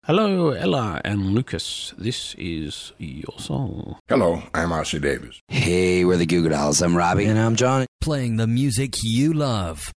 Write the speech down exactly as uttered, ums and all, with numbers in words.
Hello, Ella and Lucas. This is your song. Hello, I'm R C Davis. Hey, we're the Goo Goo Dolls. I'm Robbie. And I'm Johnny. Playing the music you love.